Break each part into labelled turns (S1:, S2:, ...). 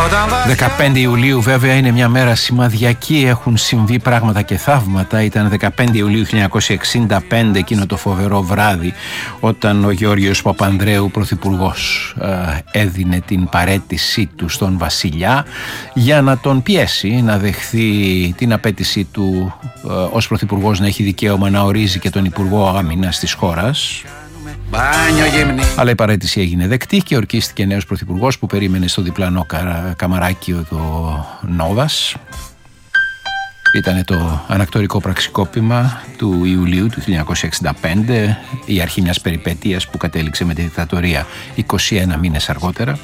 S1: 15 Ιουλίου βέβαια είναι μια μέρα σημαδιακή, έχουν συμβεί πράγματα και θαύματα. Ήταν 15 Ιουλίου 1965 εκείνο το φοβερό βράδυ όταν ο Γεώργιος Παπανδρέου πρωθυπουργός έδινε την παραίτησή του στον βασιλιά για να τον πιέσει να δεχθεί την απέτησή του ως πρωθυπουργός να έχει δικαίωμα να ορίζει και τον Υπουργό Άμυνας της χώρας. Αλλά η παραίτηση έγινε δεκτή και ορκίστηκε νέος πρωθυπουργός που περίμενε στο διπλανό καμαράκιο το Νόβας. Ήταν το ανακτορικό πραξικόπημα του Ιουλίου του 1965, η αρχή μιας περιπέτειας που κατέληξε με τη δικτατορία 21 μήνες αργότερα.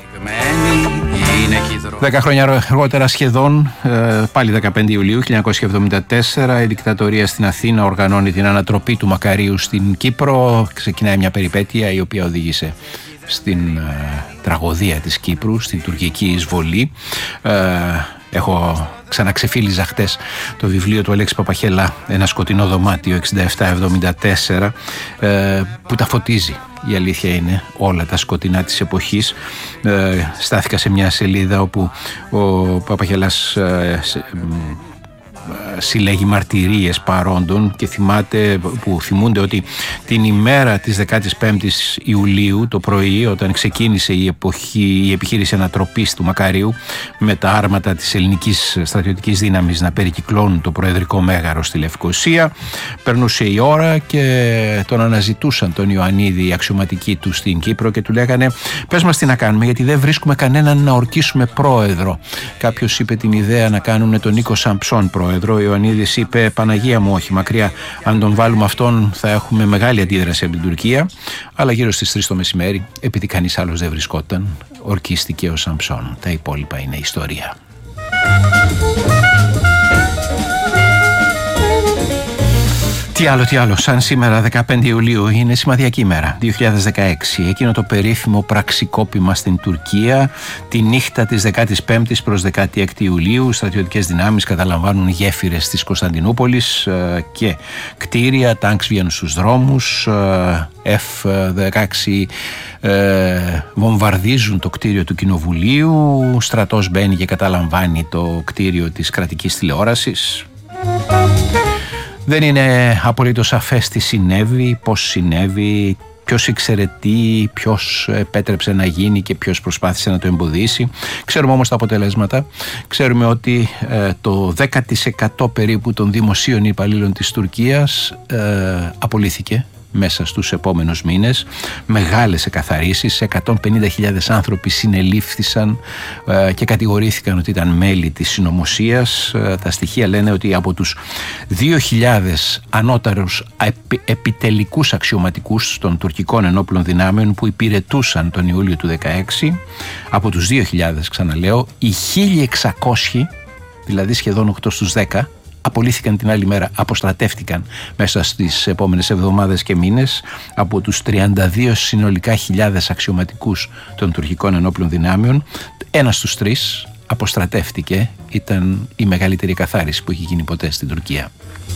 S1: 10 χρόνια αργότερα σχεδόν, πάλι 15 Ιουλίου 1974, η δικτατορία στην Αθήνα οργανώνει την ανατροπή του Μακαρίου στην Κύπρο. Ξεκινάει μια περιπέτεια η οποία οδήγησε στην τραγωδία της Κύπρου, στην τουρκική εισβολή. Έχω ξαναξεφίλιζα χτες το βιβλίο του Αλέξη Παπαχέλα, «Ένα σκοτεινό δωμάτιο 67-74», που τα φωτίζει. Η αλήθεια είναι όλα τα σκοτεινά της εποχής. Στάθηκα σε μια σελίδα όπου ο Παπαχέλας συλλέγει μαρτυρίες παρόντων και θυμούνται ότι την ημέρα της 15ης Ιουλίου το πρωί, όταν ξεκίνησε η επιχείρηση ανατροπής του Μακαρίου με τα άρματα της ελληνικής στρατιωτικής δύναμης να περικυκλώνουν το προεδρικό μέγαρο στη Λευκοσία, περνούσε η ώρα και τον αναζητούσαν τον Ιωαννίδη οι αξιωματικοί του στην Κύπρο και του λέγανε «Πες μας τι να κάνουμε, γιατί δεν βρίσκουμε κανέναν να ορκίσουμε πρόεδρο». Κάποιος είπε την ιδέα να κάνουν τον Νίκο Σαμψόν πρόεδρο. Ο Ιωαννίδης είπε «Παναγία μου, όχι μακριά, αν τον βάλουμε αυτόν θα έχουμε μεγάλη αντίδραση από την Τουρκία». Αλλά γύρω στις 3 το μεσημέρι, επειδή κανείς άλλος δεν βρισκόταν, ορκίστηκε ο Σαμψόν. Τα υπόλοιπα είναι ιστορία. Τι άλλο, σαν σήμερα 15 Ιουλίου είναι σημαδιακή ημέρα, 2016, εκείνο το περίφημο πραξικόπημα στην Τουρκία, τη νύχτα της 15ης προς 16 Ιουλίου, στρατιωτικές δυνάμεις καταλαμβάνουν γέφυρες της Κωνσταντινούπολης και κτίρια, τάγκς βγαίνουν στους δρόμους, F-16 βομβαρδίζουν το κτίριο του Κοινοβουλίου, στρατός μπαίνει και καταλαμβάνει το κτίριο της κρατικής τηλεόρασης. Δεν είναι απολύτως σαφές τι συνέβη, πώς συνέβη, ποιος ήξερε τι, ποιος επέτρεψε να γίνει και ποιος προσπάθησε να το εμποδίσει. Ξέρουμε όμως τα αποτελέσματα. Ξέρουμε ότι το 10% περίπου των δημοσίων υπαλλήλων της Τουρκίας απολύθηκε μέσα στους επόμενους μήνες. Μεγάλες εκαθαρίσεις, 150.000 άνθρωποι συνελήφθησαν και κατηγορήθηκαν ότι ήταν μέλη της συνωμοσίας. Τα στοιχεία λένε ότι από τους 2.000 ανώτερους επιτελικούς αξιωματικούς των τουρκικών ενόπλων δυνάμεων που υπηρετούσαν τον Ιούλιο του 2016, από τους 2.000 ξαναλέω, οι 1.600, δηλαδή σχεδόν 8 στους 10, απολύθηκαν την άλλη μέρα, αποστρατεύτηκαν μέσα στις επόμενες εβδομάδες και μήνες. Από τους 32 συνολικά χιλιάδες αξιωματικούς των τουρκικών ενόπλων δυνάμεων, 1 στους 3 αποστρατεύτηκε. Ήταν η μεγαλύτερη καθάριση που έχει γίνει ποτέ στην Τουρκία.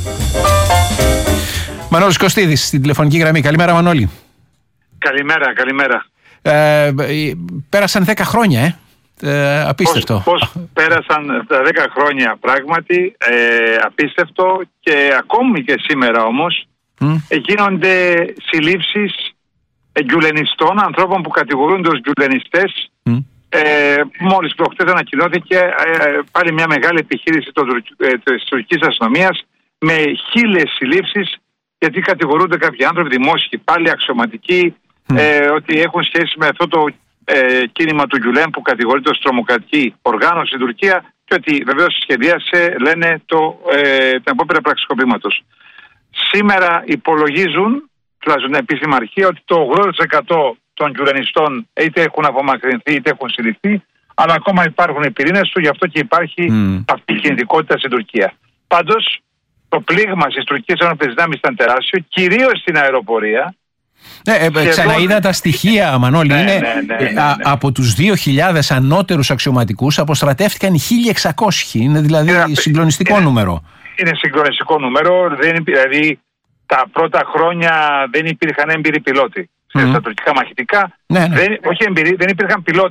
S1: Μανώλης Κωστίδης στην τηλεφωνική γραμμή. Καλημέρα Μανώλη.
S2: Καλημέρα.
S1: Πέρασαν 10 χρόνια, απίστευτο.
S2: Πώς πέρασαν τα 10 χρόνια πράγματι, απίστευτο, και ακόμη και σήμερα όμως γίνονται συλλήψεις γκιουλενιστών, ανθρώπων που κατηγορούνται ως γκιουλενιστές. Μόλις προχτές ανακοινώθηκε πάλι μια μεγάλη επιχείρηση της τουρκικής αστυνομίας με 1.000 συλλήψεις, γιατί κατηγορούνται κάποιοι άνθρωποι δημόσιοι, πάλι αξιωματικοί, ότι έχουν σχέση με αυτό το κίνημα του Γκιουλέν που κατηγορείται ως τρομοκρατική οργάνωση στην Τουρκία, και ότι βεβαίως σχεδίασε, λένε, την απόπειρα πραξικοπήματος. Σήμερα υπολογίζουν, τουλάχιστον επίσημα αρχεία, ότι το 80% των γκιουλενιστών είτε έχουν απομακρυνθεί είτε έχουν συλληφθεί, αλλά ακόμα υπάρχουν οι πυρήνες του, γι' αυτό και υπάρχει αυτή η κινητικότητα στην Τουρκία. Πάντως, το πλήγμα στις τουρκικές ενόπλες δυνάμεις ήταν τεράστιο, κυρίως στην αεροπορία.
S1: Ξαναείδα τα στοιχεία, Μανώλη. Από τους 2.000 ανώτερους αξιωματικούς αποστρατεύτηκαν 1.600. Είναι δηλαδή συγκλονιστικό νούμερο. Είναι
S2: συγκλονιστικό νούμερο. Δηλαδή τα πρώτα χρόνια δεν υπήρχαν έμπειροι πιλότοι. Στα τουρκικά μαχητικά δεν υπήρχαν πιλότοι.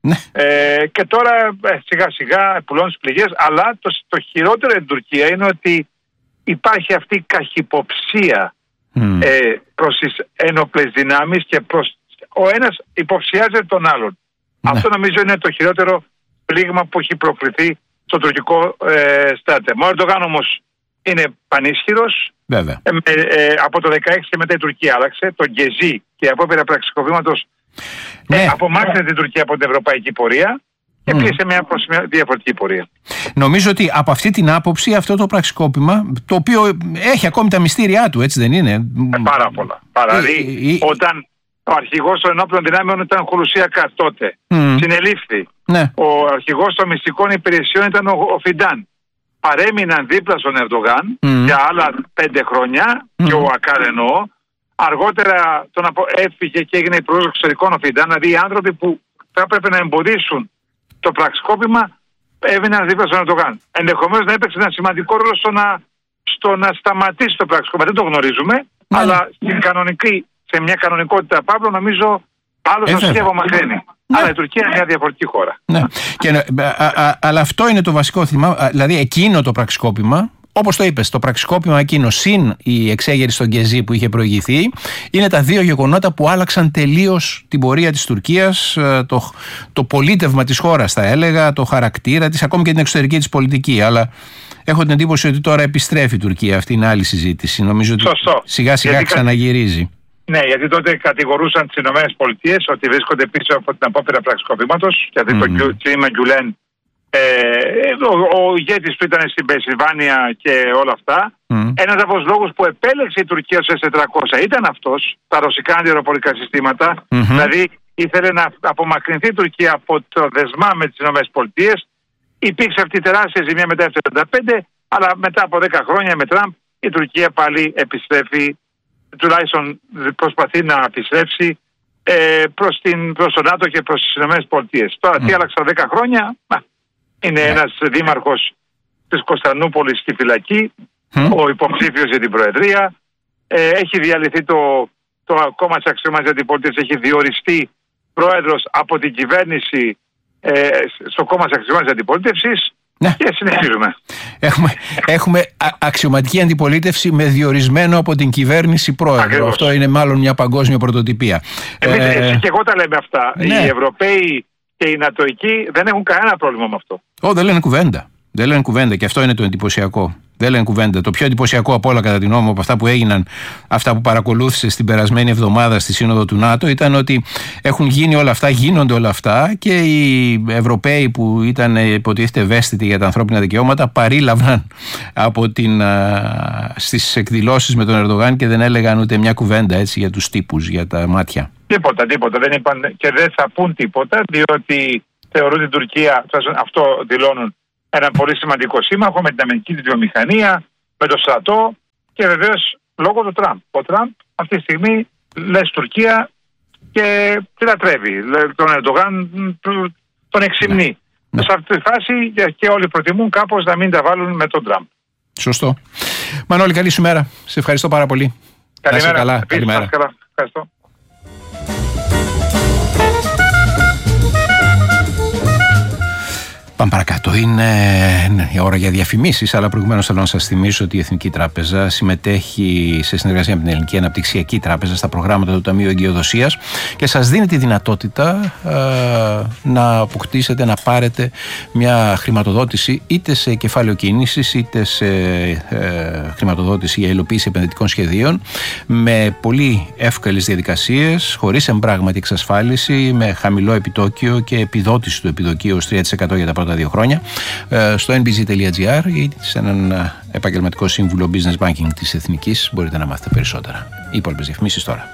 S1: Ναι.
S2: Και τώρα σιγά σιγά πουλώνουν τις πληγές. Αλλά το χειρότερο στην Τουρκία είναι ότι υπάρχει αυτή η καχυποψία προς τις ένοπλες δυνάμεις και ο ένας υποψιάζεται τον άλλον. Ναι. Αυτό νομίζω είναι το χειρότερο πλήγμα που έχει προκληθεί στο τουρκικό στράτευμα. Ο Ερντογάν όμως είναι πανίσχυρος. Από το 2016 και μετά η Τουρκία άλλαξε. Το Γκεζί και η απόπειρα πραξικοπήματος απομάκρυνε την Τουρκία από την ευρωπαϊκή πορεία και πήγε σε μια διαφορετική πορεία.
S1: Νομίζω ότι από αυτή την άποψη αυτό το πραξικόπημα, το οποίο έχει ακόμη τα μυστήριά του, έτσι δεν είναι?
S2: Πάρα πολλά. Όταν ο αρχηγός των ενόπλων δυνάμεων ήταν Χουρουσία τότε, συνελήφθη. Ναι. Ο αρχηγός των μυστικών υπηρεσιών ήταν ο Φιντάν. Παρέμειναν δίπλα στον Ερντογάν για άλλα 5 χρόνια και ο Ακάρ εννοώ. Αργότερα έφυγε και έγινε υπουργός εξωτερικών ο Φιντάν. Δηλαδή οι άνθρωποι που θα έπρεπε να εμποδίσουν το πραξικόπημα έμειναν δίπλα στον Ερντογάν. Ενδεχομένως να έπαιξε ένα σημαντικό ρόλο στο να σταματήσει το πραξικόπημα. Δεν το γνωρίζουμε, αλλά σε μια κανονικότητα Παύλο νομίζω άλλος θα σκέφτομαι μακραίνει. Αλλά η Τουρκία είναι μια διαφορετική χώρα. Ναι.
S1: Αλλά αυτό είναι το βασικό θέμα. Δηλαδή εκείνο το πραξικόπημα, όπως το είπες, το πραξικόπημα εκείνο συν η εξέγερση στον Γκεζί που είχε προηγηθεί, είναι τα δύο γεγονότα που άλλαξαν τελείως την πορεία της Τουρκίας, το πολίτευμα της χώρας θα έλεγα, το χαρακτήρα της, ακόμη και την εξωτερική της πολιτική. Αλλά έχω την εντύπωση ότι τώρα επιστρέφει η Τουρκία. Αυτή είναι άλλη συζήτηση. Νομίζω ότι σιγά σιγά ξαναγυρίζει.
S2: Ναι, γιατί τότε κατηγορούσαν τις ΗΠΑ ότι βρίσκονται πίσω από την απόπειρα πραξικοπήματος, γιατί το κίνημα Γκιουλέν, ο ηγέτης που ήταν στην Πενσιλβάνια και όλα αυτά, ένας από τους λόγους που επέλεξε η Τουρκία ως S-400 ήταν αυτός, τα ρωσικά αντιαεροπορικά συστήματα, δηλαδή ήθελε να απομακρυνθεί η Τουρκία από το δεσμά με τις ΗΠΑ. Υπήρξε αυτή η τεράστια ζημία μετά το 1975, αλλά μετά από 10 χρόνια με Τραμπ η Τουρκία πάλι επιστρέφει, τουλάχιστον προσπαθεί να επιστρέψει προς το ΝΑΤΟ και προς τις ΗΠΑ. Τώρα τι άλλαξαν 10 χρόνια, είναι ένας δήμαρχος της Κωνσταντινούπολης στη φυλακή, ο υποψήφιος για την Προεδρία, έχει διαλυθεί το κόμμα της Αξιωματικής Αντιπολίτευσης, έχει διοριστεί πρόεδρος από την κυβέρνηση στο κόμμα της Αξιωματικής Αντιπολίτευσης. Ναι. Και συνεχίζουμε.
S1: Έχουμε αξιωματική αντιπολίτευση με διορισμένο από την κυβέρνηση πρόεδρο. Ακριβώς. Αυτό είναι μάλλον μια παγκόσμια πρωτοτυπία.
S2: Εσύ και εγώ τα λέμε αυτά. Ναι. Οι Ευρωπαίοι και οι Νατοικοί δεν έχουν κανένα πρόβλημα με αυτό.
S1: Δεν λένε κουβέντα. Δεν λένε κουβέντα και αυτό είναι το εντυπωσιακό. Δεν λένε κουβέντα. Το πιο εντυπωσιακό από όλα, κατά την γνώμη μου, από αυτά που έγιναν, αυτά που παρακολούθησε στην περασμένη εβδομάδα στη Σύνοδο του ΝΑΤΟ, ήταν ότι έχουν γίνει όλα αυτά, γίνονται όλα αυτά και οι Ευρωπαίοι που ήταν υποτίθεται ευαίσθητοι για τα ανθρώπινα δικαιώματα παρήλαβαν στις εκδηλώσεις με τον Ερντογάν και δεν έλεγαν ούτε μια κουβέντα έτσι για τους τύπους, για τα μάτια.
S2: Τίποτα. Δεν είπαν και δεν θα πούν τίποτα, διότι θεωρούν την Τουρκία, αυτό δηλώνουν, ένα πολύ σημαντικό σύμμαχο με την αμυντική της βιομηχανία, με το στρατό και βεβαίως λόγω του Τραμπ. Ο Τραμπ αυτή τη στιγμή λες Τουρκία και τη λατρεύει. Τον Ερντογάν τον εξυμνεί. Σε αυτή τη φάση και όλοι προτιμούν κάπως να μην τα βάλουν με τον Τραμπ.
S1: Σωστό. Μανώλη, καλή σου μέρα. Σε ευχαριστώ πάρα πολύ.
S2: Καλημέρα.
S1: Καλά. Καλημέρα.
S2: Ευχαριστώ.
S1: Πάμε παρακάτω. Είναι η ώρα για διαφημίσεις, αλλά προηγουμένως θέλω να σας θυμίσω ότι η Εθνική Τράπεζα συμμετέχει σε συνεργασία με την Ελληνική Αναπτυξιακή Τράπεζα στα προγράμματα του Ταμείου Εγκυοδοσίας και σας δίνει τη δυνατότητα να αποκτήσετε, να πάρετε μια χρηματοδότηση είτε σε κεφάλαιο κίνησης είτε σε χρηματοδότηση για υλοποίηση επενδυτικών σχεδίων με πολύ εύκολες διαδικασίες, χωρίς εμπράγματη εξασφάλιση, με χαμηλό επιτόκιο και επιδότηση του επιτοκίου ως 3% για τα πρώτα 2 χρόνια στο nbg.gr ή σε έναν επαγγελματικό σύμβουλο Business Banking της Εθνικής μπορείτε να μάθετε περισσότερα. Οι υπόλοιπες διαφημίσεις τώρα.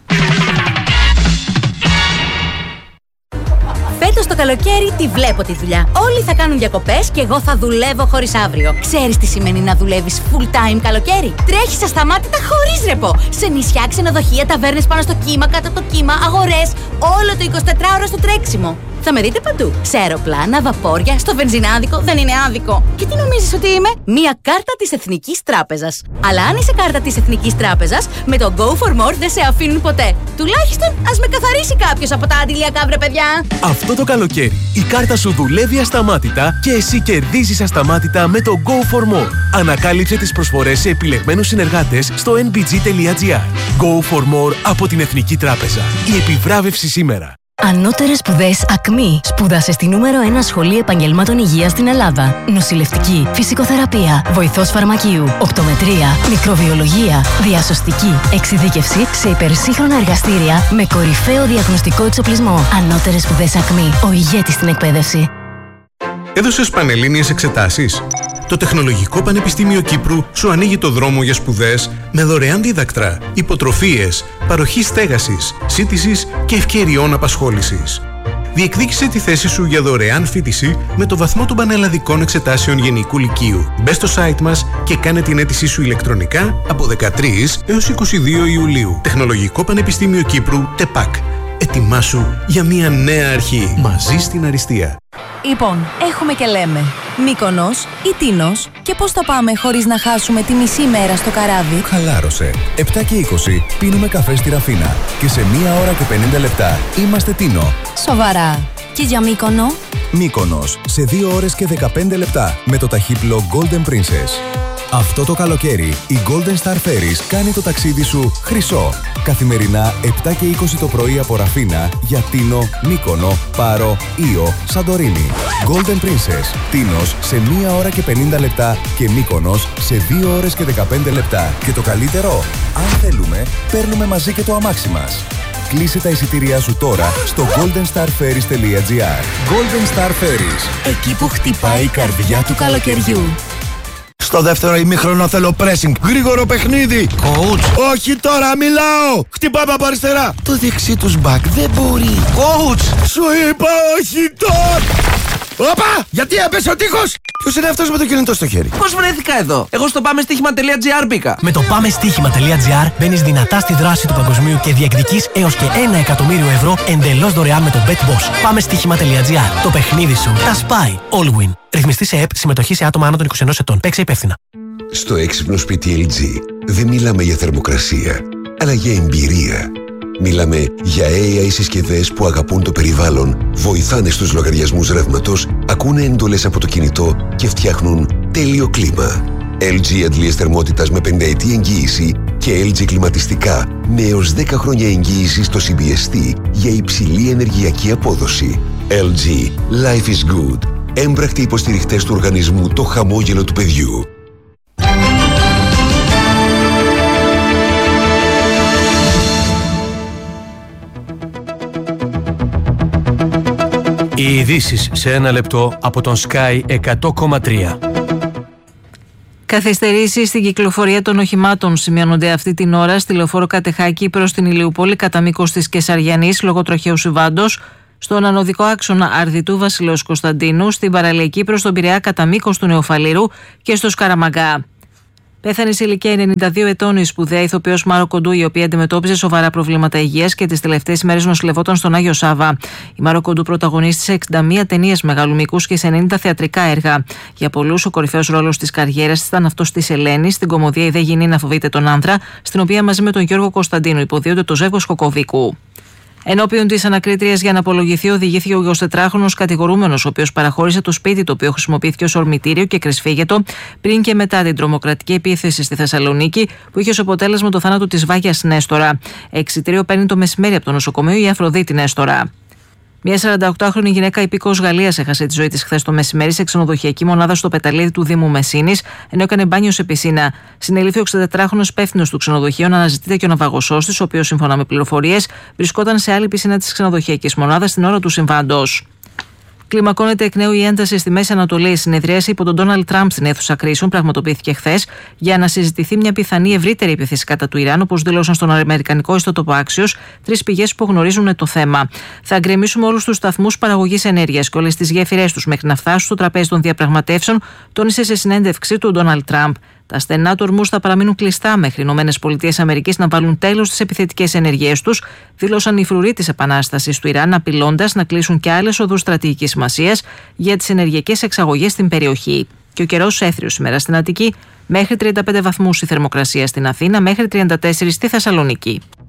S3: Φέτος το καλοκαίρι τη βλέπω τη δουλειά. Όλοι θα κάνουν διακοπές και εγώ θα δουλεύω χωρίς αύριο. Ξέρεις τι σημαίνει να δουλεύεις full time καλοκαίρι? Τρέχεις ασταμάτητα χωρίς ρεπό. Σε νησιά, ξενοδοχεία, ταβέρνες πάνω στο κύμα, κάτω από το κύμα, αγορές. Όλο το 24ωρο στο τρέξιμο. Θα με δείτε παντού. Σε αεροπλάνα, βαπόρια, στο βενζινάδικο, δεν είναι άδικο. Και τι νομίζεις ότι είμαι? Μία κάρτα της Εθνικής Τράπεζας. Αλλά αν είσαι κάρτα της Εθνικής Τράπεζας, με το Go for More δεν σε αφήνουν ποτέ. Τουλάχιστον ας με καθαρίσει κάποιος από τα αντιλιακά, βρε παιδιά.
S4: Αυτό το καλοκαίρι η κάρτα σου δουλεύει ασταμάτητα και εσύ κερδίζεις ασταμάτητα με το Go for More. Ανακάλυψε τις προσφορές σε επιλεγμένους συνεργάτες στο nbg.gr. Go for More από την Εθνική Τράπεζα. Η επιβράβευση σήμερα.
S5: Ανώτερες σπουδές ΑΚΜΗ. Σπούδασε στη νούμερο 1 σχολή επαγγελμάτων υγείας στην Ελλάδα. Νοσηλευτική, φυσικοθεραπεία, βοηθός φαρμακείου, οπτομετρία, μικροβιολογία, διασωστική, εξειδίκευση σε υπερσύγχρονα εργαστήρια με κορυφαίο διαγνωστικό εξοπλισμό. Ανώτερες σπουδές ΑΚΜΗ. Ο ηγέτης στην εκπαίδευση.
S6: Έδωσες πανελλήνιες εξετάσεις? Το Τεχνολογικό Πανεπιστήμιο Κύπρου σου ανοίγει το δρόμο για σπουδές με δωρεάν δίδακτρα, υποτροφίες, παροχή στέγασης, σύντησης και ευκαιριών απασχόλησης. Διεκδίκησε τη θέση σου για δωρεάν φοιτηση με το βαθμό των πανελλαδικών εξετάσεων γενικού λυκείου. Μπες στο site μας και κάνε την αίτησή σου ηλεκτρονικά από 13 έως 22 Ιουλίου. Τεχνολογικό Πανεπιστήμιο Κύπρου, ΤΕΠΑΚ. Ετοιμάσου για μια νέα αρχή. Μαζί στην αριστεία.
S7: Λοιπόν, έχουμε και λέμε Μύκονος ή Τίνος, και πώς θα πάμε χωρίς να χάσουμε τη μισή μέρα στο καράβι?
S8: Χαλάρωσε. 7 και 20 πίνουμε καφέ στη Ραφίνα και σε 1 ώρα και 50 λεπτά είμαστε Τίνο.
S7: Σοβαρά. Και για Μύκονο?
S8: Μύκονος σε 2 ώρες και 15 λεπτά με το ταχύπλο Golden Princess. Αυτό το καλοκαίρι η Golden Star Ferries κάνει το ταξίδι σου χρυσό. Καθημερινά 7 και 20 το πρωί από Ραφίνα για Τίνο, Μύκονο, Πάρο, Ήο, Σαντορίνη. Golden Princess. Τίνος σε 1 ώρα και 50 λεπτά και Μύκονος σε 2 ώρες και 15 λεπτά. Και το καλύτερο, αν θέλουμε, παίρνουμε μαζί και το αμάξι μας. Κλείσε τα εισιτήριά σου τώρα στο goldenstarferries.gr. Golden Star Ferries.
S7: Εκεί που χτυπάει η καρδιά του καλοκαιριού.
S9: Στο δεύτερο ημίχρονο θέλω pressing. Γρήγορο παιχνίδι.
S1: Coach.
S9: Όχι τώρα, μιλάω. Χτυπάμε από αριστερά. Το δεξί τους μπακ δεν μπορεί.
S1: Coach.
S9: Σου είπα όχι τώρα. Όπα! Γιατί έπεσε ο τείχος! Ποιος είναι αυτός με το κινητό στο χέρι?
S10: Πώς βρέθηκα εδώ? Εγώ στο πάμεστοίχημα.gr μπήκα.
S4: Με το πάμεστοίχημα.gr μπαίνεις δυνατά στη δράση του παγκοσμίου και διεκδικείς έως και 1 εκατομμύριο ευρώ εντελώς δωρεάν με το BetBoss. Πάμεστοίχημα.gr. Το παιχνίδι σου τα σπάει. All win. Ρυθμιστή σε ΕΠ, συμμετοχή σε άτομα άνω των 21 ετών. Παίξε υπεύθυνα.
S11: Στο έξυπνο σπίτι LG δεν μιλάμε για θερμοκρασία, αλλά για εμπειρία. Μιλάμε για AI συσκευές που αγαπούν το περιβάλλον, βοηθάνε στους λογαριασμούς ρεύματος, ακούνε εντολές από το κινητό και φτιάχνουν τέλειο κλίμα. LG αντλίες θερμότητας με 50ετή εγγύηση και LG κλιματιστικά με έως 10 χρόνια εγγύηση στο CBST για υψηλή ενεργειακή απόδοση. LG. Life is good. Έμπρακτοι υποστηριχτές του οργανισμού Το Χαμόγελο του Παιδιού.
S4: Οι ειδήσεις σε 1 λεπτό από τον Sky 100,3.
S12: Καθυστερήσεις στην κυκλοφορία των οχημάτων σημειώνονται αυτή την ώρα στη λεωφόρο Κατεχάκη προς την Ηλιούπολη κατά μήκος της Κεσαριανής λόγω τροχαίου συμβάντος, στον ανωδικό άξονα Αρδιτού Βασιλέως Κωνσταντίνου, στην παραλιακή προς τον Πειραιά κατά μήκος του Νεοφαλήρου και στο Σκαραμαγκά. Πέθανε σε ηλικία 92 ετών η σπουδαία ηθοποιός Μάρο Κοντού, η οποία αντιμετώπιζε σοβαρά προβλήματα υγείας και τις τελευταίες ημέρες νοσηλευόταν στον Άγιο Σάβα. Η Μάρο Κοντού πρωταγωνίστησε 61 ταινίες μεγάλου μήκους και σε 90 θεατρικά έργα. Για πολλούς, ο κορυφαίος ρόλος της καριέρας ήταν αυτός της Ελένης στην κομμωδία «Η δε γυνή να φοβείται τον άνδρα», στην οποία μαζί με τον Γιώργο Κωνσταντίνου υποδίονται το ζεύγος Κοκοβίκου. Ενώπιον της ανακρίτριας για να απολογηθεί, οδηγήθηκε ο 24χρονος κατηγορούμενος, ο οποίος παραχώρησε το σπίτι το οποίο χρησιμοποιήθηκε ως ορμητήριο και κρυσφύγετο πριν και μετά την τρομοκρατική επίθεση στη Θεσσαλονίκη, που είχε ως αποτέλεσμα το θάνατο της Βάγιας Νέστορα. Εξιτήριο παίρνει το μεσημέρι από το νοσοκομείο η Αφροδίτη Νέστορα. Μια 48χρονη γυναίκα υπήκοος Γαλλίας έχασε τη ζωή της χθες το μεσημέρι σε ξενοδοχειακή μονάδα στο Πεταλίδι του Δήμου Μεσίνης, ενώ έκανε μπάνιο σε πισίνα. Συνελήφθη ο 64χρονος υπεύθυνος του ξενοδοχείου, αναζητείται και ο ναυαγωσός της, ο οποίος σύμφωνα με πληροφορίες βρισκόταν σε άλλη πισίνα της ξενοδοχειακής μονάδας την ώρα του συμβάντος. Κλιμακώνεται εκ νέου η ένταση στη Μέση Ανατολή. Η συνεδρίαση υπό τον Ντόναλντ Τραμπ στην αίθουσα κρίσεων πραγματοποιήθηκε χθες για να συζητηθεί μια πιθανή ευρύτερη επίθεση κατά του Ιράν, όπως δήλωσαν στον αμερικανικό ιστότοπο Axios 3 πηγές που γνωρίζουν το θέμα. Θα εγκρεμίσουμε όλους τους σταθμούς παραγωγής ενέργειας και όλες τις γέφυρές τους μέχρι να φτάσουν στο τραπέζι των διαπραγματεύσεων, τόνισε σε συνέντευξή του ο Ντόναλντ Τραμπ. Τα στενά του ορμούς θα παραμείνουν κλειστά μέχρι οι ΗΠΑ να βάλουν τέλος στις επιθετικές ενεργειές τους, δήλωσαν οι φρουροί της επανάστασης του Ιράν, απειλώντας να κλείσουν και άλλες οδούς στρατηγικής σημασίας για τις ενεργειακές εξαγωγές στην περιοχή. Και ο καιρός έθριος σήμερα στην Αττική, μέχρι 35 βαθμούς η θερμοκρασία στην Αθήνα, μέχρι 34 στη Θεσσαλονίκη.